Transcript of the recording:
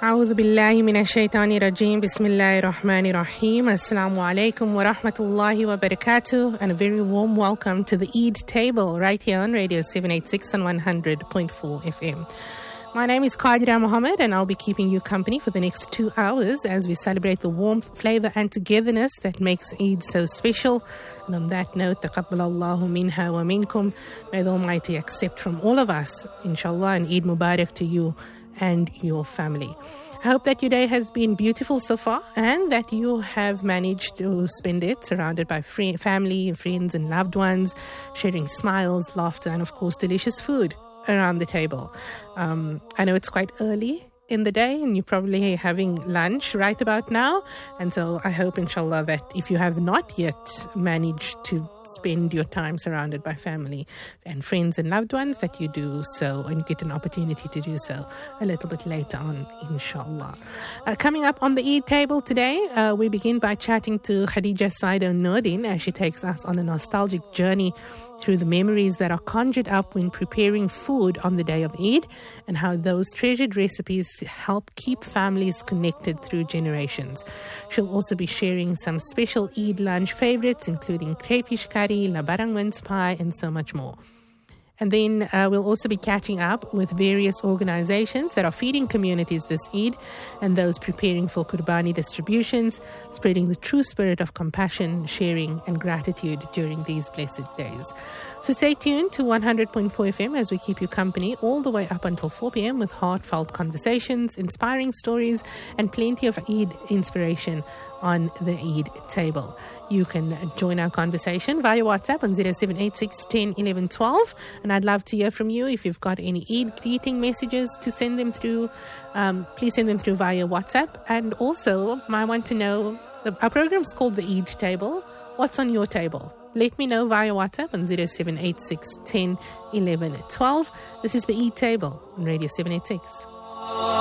أعوذ بالله من الشيطان الرجيم بسم الله الرحمن الرحيم Assalamu alaikum wa rahmatullahi wa barakatuh, and a very warm welcome to the Eid table right here on Radio 786 on 100.4 FM. My name is Qadira Muhammad, and I'll be keeping you company for the next 2 hours as we celebrate the warmth, flavor and togetherness that makes Eid so special. And on that note, taqabbal Allahu minha wa minkum. May the Almighty accept from all of us, inshallah, and Eid Mubarak to you and your family. I hope that your day has been beautiful so far and that you have managed to spend it surrounded by family, friends and loved ones, sharing smiles, laughter and of course delicious food around the table. I know it's quite early in the day and you're probably having lunch right about now, and so I hope inshallah that if you have not yet managed to spend your time surrounded by family and friends and loved ones, that you do so and get an opportunity to do so a little bit later on, inshallah. Coming up on the Eid table today, we begin by chatting to Khadija Saido Nordin as she takes us on a nostalgic journey through the memories that are conjured up when preparing food on the day of Eid, and how those treasured recipes help keep families connected through generations. She'll also be sharing some special Eid lunch favorites, including crayfish curry, labarang mince pie, and so much more. And then we'll also be catching up with various organizations that are feeding communities this Eid and those preparing for Qurbani distributions, spreading the true spirit of compassion, sharing and gratitude during these blessed days. So stay tuned to 100.4 FM as we keep you company all the way up until 4 p.m. with heartfelt conversations, inspiring stories and plenty of Eid inspiration on the Eid table. You can join our conversation via WhatsApp on 0786 10 11 12, and I'd love to hear from you. If you've got any Eid greeting messages to send them through, please send them through via WhatsApp. And also, I want to know, our program's called the Eid table. What's on your table? Let me know via WhatsApp on 0786 10 11 12. This is the Eid table on Radio 786.